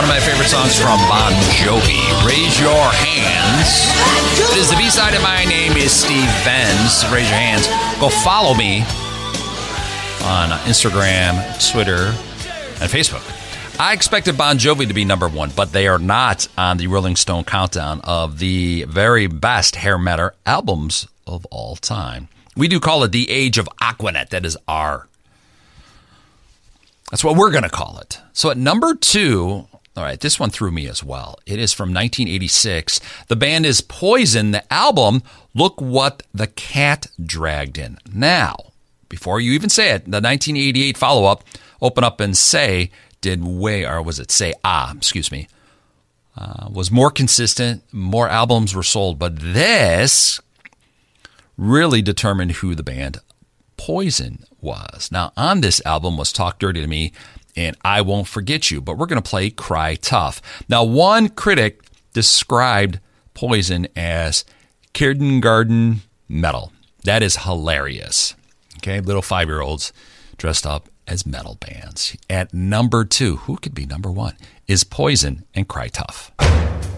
of my favorite songs from Bon Jovi, Raise Your Hands. It is the B-side, and my name is Steve Benz. Raise your hands. Go follow me on Instagram, Twitter, and Facebook. I expected Bon Jovi to be number one, but they are not on the Rolling Stone countdown of the very best hair metal albums of all time. We do call it the Age of Aquanet. That is R. That's what we're going to call it. So at number 2, all right, this one threw me as well. It is from 1986. The band is Poison. The album, Look What the Cat Dragged In. Now, before you even say it, the 1988 follow-up, Open Up and Say, was more consistent, more albums were sold, but this really determined who the band Poison was. Now, on this album was Talk Dirty to Me and I Won't Forget You, but we're going to play Cry Tough. Now, one critic described Poison as kindergarten metal. That is hilarious. Okay, little 5-year-olds dressed up as metal bands. At number 2, who could be number 1, is Poison and Cry Tough.